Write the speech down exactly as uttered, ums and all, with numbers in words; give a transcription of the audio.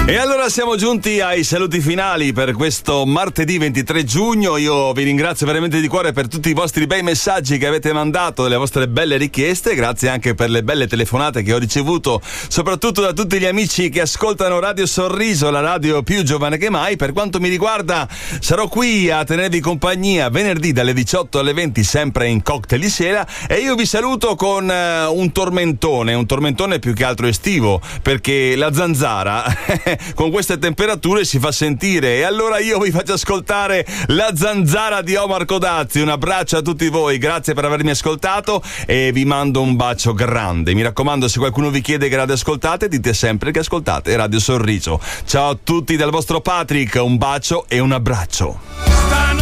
E allora siamo giunti ai saluti finali per questo martedì ventitré giugno. Io vi ringrazio veramente di cuore per tutti i vostri bei messaggi che avete mandato, le vostre belle richieste. Grazie anche per le belle telefonate che ho ricevuto, soprattutto da tutti gli amici che ascoltano Radio Sorriso, la radio più giovane che mai. Per quanto mi riguarda, sarò qui a tenervi compagnia venerdì dalle diciotto alle venti, sempre in Cocktail di Sera. E io vi saluto con uh, un tormentone, un tormentone più che altro estivo, perché la zanzara con queste temperature si fa sentire. E allora io vi faccio ascoltare La zanzara di Omar Codazzi. Un abbraccio a tutti voi, grazie per avermi ascoltato e vi mando un bacio grande. Mi raccomando, se qualcuno vi chiede che radio ascoltate, dite sempre che ascoltate Radio Sorriso. Ciao a tutti dal vostro Patrick, un bacio e un abbraccio.